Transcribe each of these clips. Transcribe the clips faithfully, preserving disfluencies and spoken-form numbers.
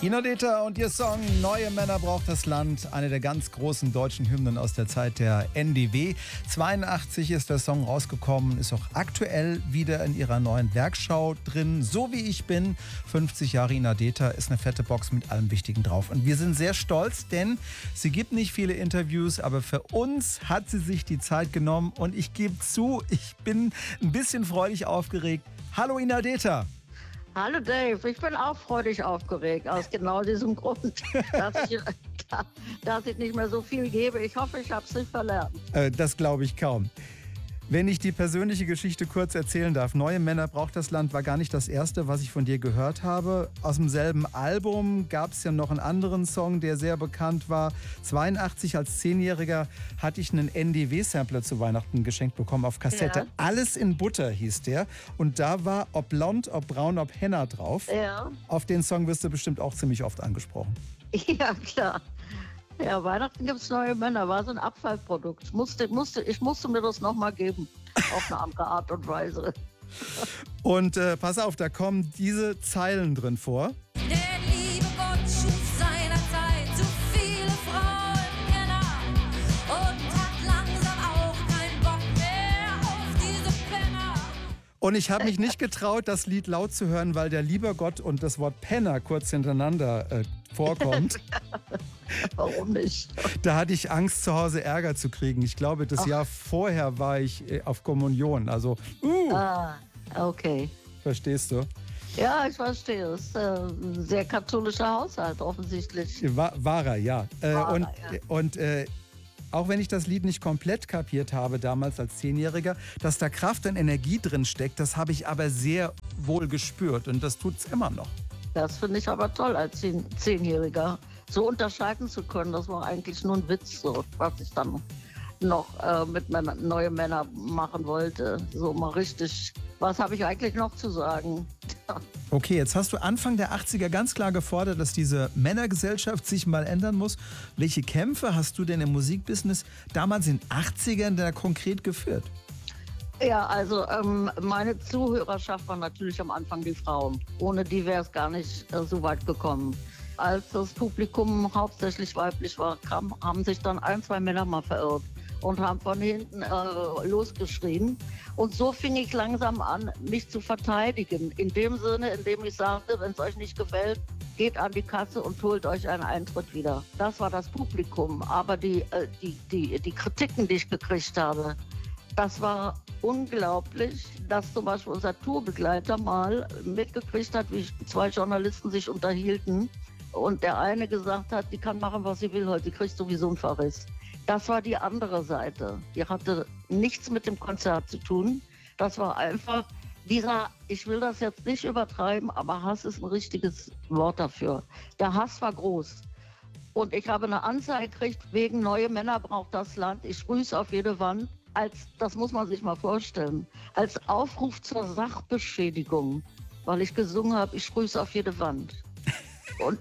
Ina Deta und ihr Song Neue Männer braucht das Land, eine der ganz großen deutschen Hymnen aus der Zeit der N D W. zweiundachtzig ist der Song rausgekommen, ist auch aktuell wieder in ihrer neuen Werkschau drin. So wie ich bin, fünfzig Jahre Ina Deta, ist eine fette Box mit allem Wichtigen drauf. Und wir sind sehr stolz, denn sie gibt nicht viele Interviews, aber für uns hat sie sich die Zeit genommen. Und ich gebe zu, ich bin ein bisschen freudig aufgeregt. Hallo Ina Deta. Hallo Dave, ich bin auch freudig aufgeregt, aus genau diesem Grund, dass ich, dass ich nicht mehr so viel gebe. Ich hoffe, ich habe es nicht verlernt. Äh, das glaube ich kaum. Wenn ich die persönliche Geschichte kurz erzählen darf, Neue Männer braucht das Land war gar nicht das erste, was ich von dir gehört habe. Aus demselben Album gab es ja noch einen anderen Song, der sehr bekannt war. zweiundachtzig als Zehnjähriger hatte ich einen N D W-Sampler zu Weihnachten geschenkt bekommen auf Kassette. Ja. Alles in Butter hieß der. Und da war ob blond, ob braun, ob henna drauf. Ja. Auf den Song wirst du bestimmt auch ziemlich oft angesprochen. Ja, klar. Ja, Weihnachten gibt es Neue Männer, war so ein Abfallprodukt. Ich musste, musste, ich musste mir das nochmal geben, auf eine andere Art und Weise. Und äh, pass auf, da kommen diese Zeilen drin vor. Der liebe Gott schuf seinerzeit zu viele Frauen, Männer und hat langsam auch keinen Bock mehr auf diese Penner. Und ich habe mich nicht getraut, das Lied laut zu hören, weil der liebe Gott und das Wort Penner kurz hintereinander äh, vorkommt. Warum nicht? Da hatte ich Angst, zu Hause Ärger zu kriegen. Ich glaube, das Ach. Jahr vorher war ich äh, auf Kommunion. Also, uh, ah, okay. Verstehst du? Ja, ich verstehe. Es ist äh, ein sehr katholischer Haushalt, offensichtlich. War, war er, ja. Äh, war und er, ja. und äh, auch wenn ich das Lied nicht komplett kapiert habe, damals als Zehnjähriger, dass da Kraft und Energie drin steckt, das habe ich aber sehr wohl gespürt. Und das tut es immer noch. Das finde ich aber toll, als Zehn- Zehnjähriger so unterscheiden zu können. Das war eigentlich nur ein Witz, so, was ich dann noch äh, mit Männer, neue Männer machen wollte. So mal richtig, was habe ich eigentlich noch zu sagen? Okay, jetzt hast du Anfang der achtziger ganz klar gefordert, dass diese Männergesellschaft sich mal ändern muss. Welche Kämpfe hast du denn im Musikbusiness damals in den achtzigern da konkret geführt? Ja, also ähm, meine Zuhörerschaft war natürlich am Anfang die Frauen. Ohne die wäre es gar nicht äh, so weit gekommen. Als das Publikum hauptsächlich weiblich war, kam, haben sich dann ein, zwei Männer mal verirrt und haben von hinten äh, losgeschrien. Und so fing ich langsam an, mich zu verteidigen. In dem Sinne, in dem ich sagte, wenn es euch nicht gefällt, geht an die Kasse und holt euch einen Eintritt wieder. Das war das Publikum. Aber die, äh, die, die, die Kritiken, die ich gekriegt habe, das war unglaublich, dass zum Beispiel unser Tourbegleiter mal mitgekriegt hat, wie zwei Journalisten sich unterhielten und der eine gesagt hat, die kann machen, was sie will heute, sie kriegt sowieso einen Verriss. Das war die andere Seite. Die hatte nichts mit dem Konzert zu tun. Das war einfach dieser, ich will das jetzt nicht übertreiben, aber Hass ist ein richtiges Wort dafür. Der Hass war groß. Und ich habe eine Anzeige gekriegt, wegen Neue Männer braucht das Land. Ich sprühe auf jede Wand. Als, das muss man sich mal vorstellen, als Aufruf zur Sachbeschädigung, weil ich gesungen habe, ich sprühe auf jede Wand. Und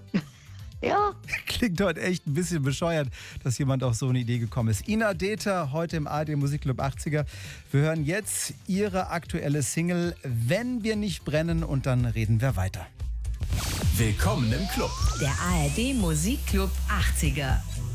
ja. Klingt heute echt ein bisschen bescheuert, dass jemand auf so eine Idee gekommen ist. Ina Deta, heute im A R D Musikclub achtziger. Wir hören jetzt ihre aktuelle Single Wenn wir nicht brennen und dann reden wir weiter. Willkommen im Club. Der A R D Musikclub achtziger.